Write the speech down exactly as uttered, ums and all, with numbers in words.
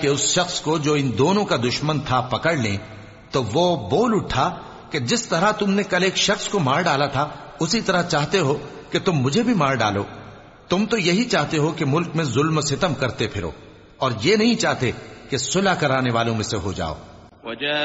कि उस शख्स को जो इन दोनों का दुश्मन था पकड़ लें, तो वो बोल उठा कि जिस तरह तुमने कल एक शख्स को मार डाला था, उसी तरह चाहते हो कि तुम मुझे भी मार डालो। तुम तो यही चाहते हो कि मुल्क में जुल्म सितम करते फिरो, और ये नहीं चाहते कि सुलह कराने वालों में से हो जाओ।